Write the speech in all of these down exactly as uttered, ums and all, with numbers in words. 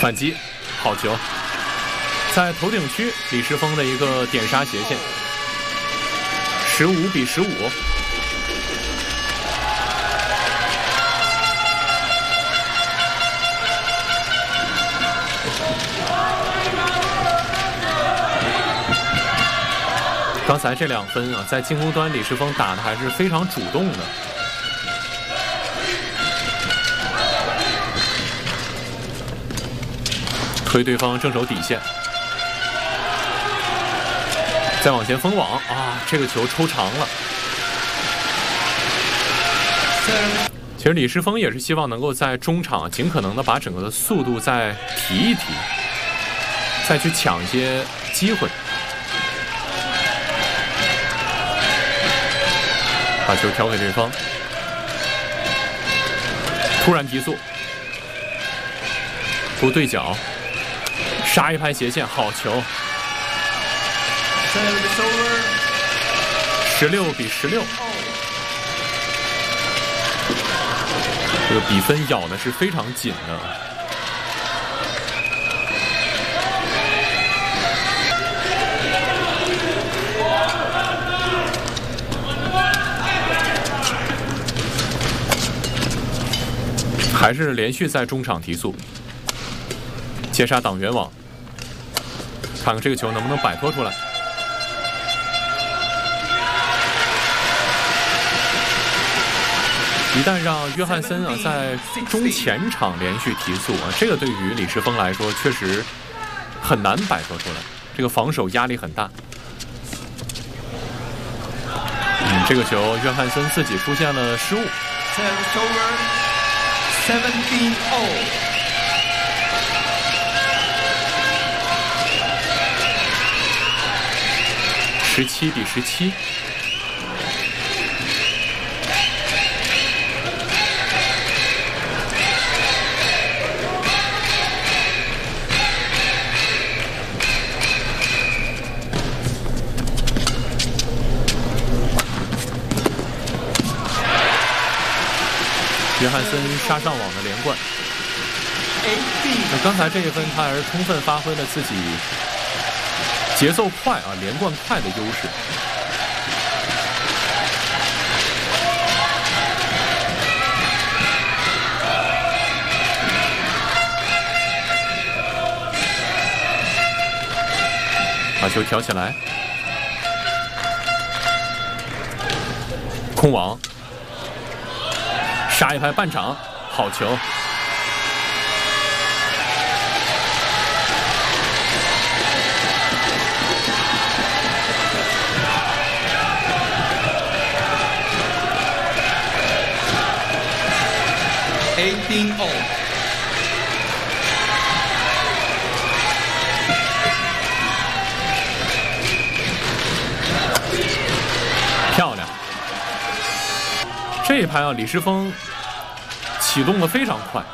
反击，好球，在头顶区，李世峰的一个点杀斜线，十五比十五。刚才这两分啊，在进攻端李世峰打的还是非常主动的。推对方正手底线，再往前封网啊！这个球抽长了。其实李世峰也是希望能够在中场尽可能的把整个的速度再提一提，再去抢一些机会。把球挑给对方，突然提速，不对角，杀一拍斜线，好球！十六比十六，这个比分咬的是非常紧的。还是连续在中场提速，接杀挡圆网，看看这个球能不能摆脱出来。一旦让约翰森啊在中前场连续提速啊，这个对于李世峰来说确实很难摆脱出来，这个防守压力很大。嗯，这个球约翰森自己出现了失误。 seventeen all. 十七比十七。约翰森杀上网的连贯，那刚才这一分他还是充分发挥了自己节奏快啊、连贯快的优势。把球挑起来，空网。杀一拍半场，好球！ eighteen all. 漂亮！这一拍啊，李世峰启动的非常快。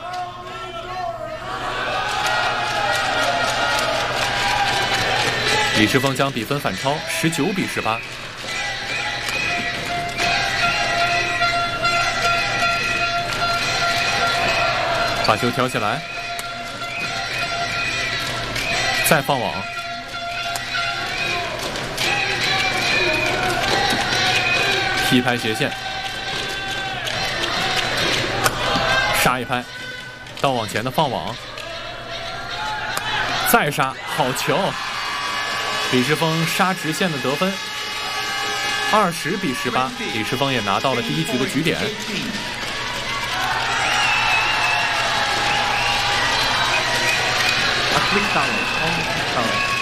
李世峰将比分反超，十九比十八。把球挑起来，再放网，踢拍斜线。杀一拍，到往前的放网，再杀，好球！李世峰杀直线的得分，二十比十八，李世峰也拿到了第一局的局点。 A quick foul, almost foul.